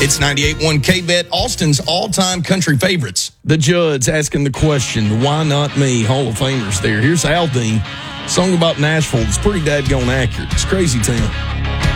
It's 98.1 KBET, Austin's all-time country favorites. The Judds asking the question, why not me? Hall of Famers there. Here's Aldean, song about Nashville. It's pretty dadgone accurate. It's crazy town.